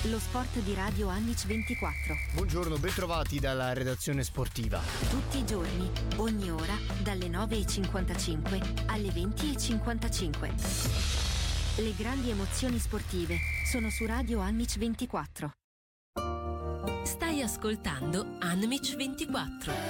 lo sport di Radio Annic 24. Buongiorno, bentrovati dalla redazione sportiva. Tutti i giorni, ogni ora, dalle 9:55 alle 20:55. Le grandi emozioni sportive sono su Radio Annic 24. Stai ascoltando Annic 24.